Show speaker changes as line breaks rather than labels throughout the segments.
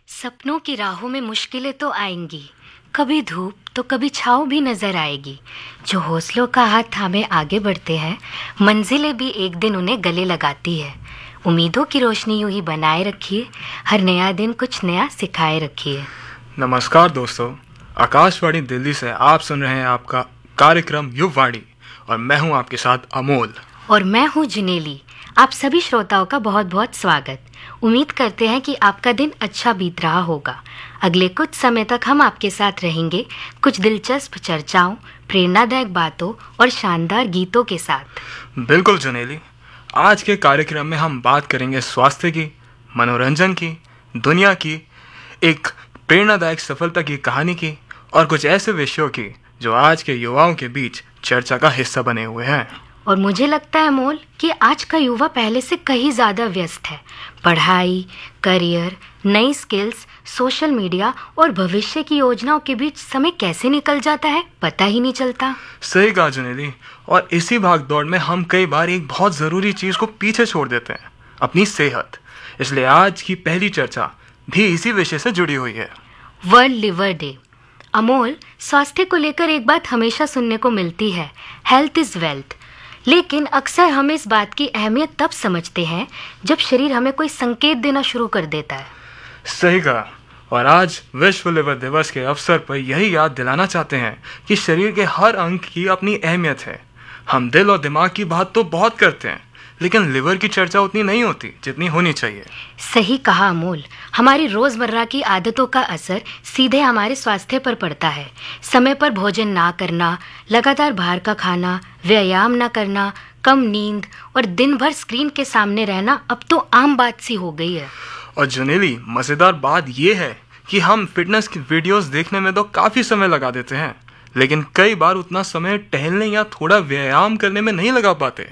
सपनों की राहों में मुश्किलें तो आएंगी, कभी धूप तो कभी छाँव भी नजर आएगी। जो हौसलों का हाथ थामे आगे बढ़ते हैं, मंजिलें भी एक दिन उन्हें गले लगाती है। उम्मीदों की रोशनी यूं ही बनाए रखिए, हर नया दिन कुछ नया सिखाए रखिए।
नमस्कार दोस्तों, आकाशवाणी दिल्ली से आप सुन रहे हैं आपका कार्यक्रम युववाणी और मैं हूं आपके साथ अमोल।
और मैं हूँ जुनेली। आप सभी श्रोताओं का बहुत बहुत स्वागत। उम्मीद करते हैं कि आपका दिन अच्छा बीत रहा होगा। अगले कुछ समय तक हम आपके साथ रहेंगे, कुछ दिलचस्प चर्चाओं, प्रेरणादायक बातों और शानदार गीतों के साथ।
बिल्कुल जुनेली, आज के कार्यक्रम में हम बात करेंगे स्वास्थ्य की, मनोरंजन की, दुनिया की, एक प्रेरणादायक सफलता की कहानी की और कुछ ऐसे विषयों की जो आज के युवाओं के बीच चर्चा का हिस्सा बने हुए हैं।
और मुझे लगता है मोल कि आज का युवा पहले से कहीं ज़्यादा व्यस्त है। पढ़ाई, करियर, नई स्किल्स, सोशल मीडिया और भविष्य की योजनाओं के बीच समय कैसे निकल जाता है पता ही नहीं चलता।
सही कहा जुनेली, और इसी भाग दौड़ में हम कई बार एक बहुत ज़रूरी चीज़ को पीछे छोड़ देते हैं, अपनी सेहत। इसलिए आज की पहली चर्चा भी इसी विषय से जुड़ी हुई है।
World liver day. अमोल, स्वास्थ्य को लेकर एक बात हमेशा सुनने को मिलती है, हेल्थ इज़ वेल्थ। लेकिन अक्सर हम इस बात की अहमियत तब समझते हैं जब शरीर हमें कोई संकेत देना शुरू कर देता है।
सही कहा, और आज विश्व लिवर दिवस के अवसर पर यही याद दिलाना चाहते हैं कि शरीर के हर अंग की अपनी अहमियत है। हम दिल और दिमाग की बात तो बहुत करते हैं, लेकिन लिवर की चर्चा उतनी नहीं होती जितनी होनी चाहिए।
सही कहा अमोल, हमारी रोज़मर्रा की आदतों का असर सीधे हमारे स्वास्थ्य पर पड़ता है। समय पर भोजन ना करना, लगातार बाहर का खाना, व्यायाम ना करना, कम नींद और दिन भर स्क्रीन के सामने रहना अब तो आम बात सी हो गई है।
और जुनेली, मज़ेदार बात यह है कि हम फिटनेस की वीडियोस देखने में तो काफ़ी समय लगा देते हैं, लेकिन कई बार उतना समय टहलने या थोड़ा व्यायाम करने में नहीं लगा पाते।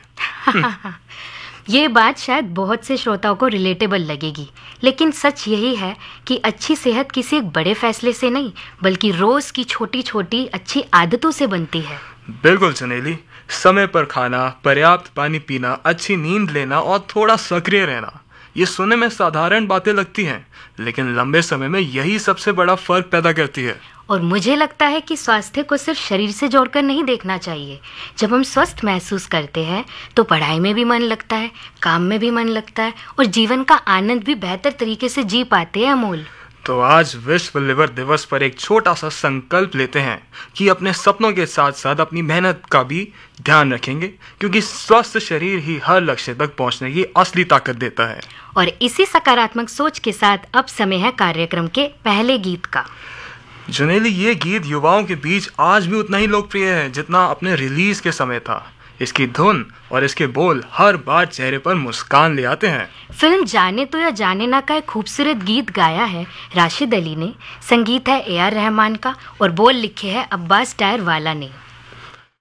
ये बात शायद बहुत से श्रोताओं को रिलेटेबल लगेगी, लेकिन सच यही है कि अच्छी सेहत किसी एक बड़े फैसले से नहीं, बल्कि रोज़ की छोटी छोटी अच्छी आदतों से बनती है।
बिल्कुल जुनेली, समय पर खाना, पर्याप्त पानी पीना, अच्छी नींद लेना और थोड़ा सक्रिय रहना, ये सुनने में साधारण बातें लगती हैं, लेकिन लंबे समय में यही सबसे बड़ा फर्क पैदा करती है।
और मुझे लगता है कि स्वास्थ्य को सिर्फ शरीर से जोड़कर नहीं देखना चाहिए। जब हम स्वस्थ महसूस करते हैं तो पढ़ाई में भी मन लगता है, काम में भी मन लगता है और जीवन का आनंद भी बेहतर तरीके से जी पाते हैं। अमोल,
तो आज विश्व लिवर दिवस पर एक छोटा सा संकल्प लेते हैं कि अपने सपनों के साथ साथ अपनी मेहनत का भी ध्यान रखेंगे, क्योंकि स्वस्थ शरीर ही हर लक्ष्य तक पहुंचने की असली ताकत देता है।
और इसी सकारात्मक सोच के साथ अब समय है कार्यक्रम के पहले गीत का।
जुनेली, ये गीत युवाओं के बीच आज भी उतना ही लोकप्रिय है जितना अपने रिलीज के समय था। इसकी धुन और इसके बोल हर बार चेहरे पर मुस्कान ले आते हैं।
फिल्म जाने तो या जाने ना का एक खूबसूरत गीत गाया है राशिद अली ने, संगीत है AR रहमान का और बोल लिखे हैं अब्बास टायर वाला ने।